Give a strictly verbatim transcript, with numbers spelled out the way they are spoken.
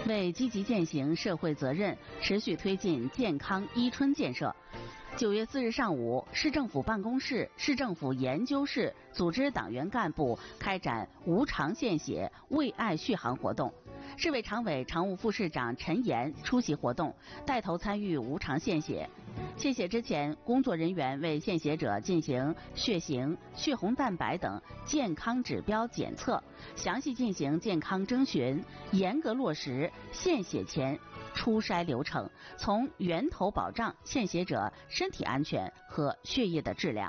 为积极践行社会责任，持续推进健康伊春建设，九月四日上午，市政府办公室、市政府研究室组织党员干部开展无偿献血为爱续航活动。市委常委、常务副市长陈岩出席活动，带头参与无偿献血。献血之前，工作人员为献血者进行血型、血红蛋白等健康指标检测，详细进行健康征询，严格落实献血前初筛流程，从源头保障献血者身体安全和血液的质量。